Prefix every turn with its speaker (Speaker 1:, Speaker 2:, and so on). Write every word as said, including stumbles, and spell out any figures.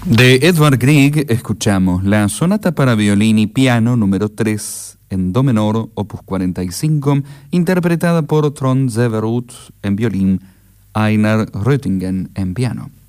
Speaker 1: De Edvard Grieg escuchamos la sonata para violín y piano número tres en do menor, opus cuarenta y cinco, interpretada por Trond Severud en violín, Einar Röttingen en piano.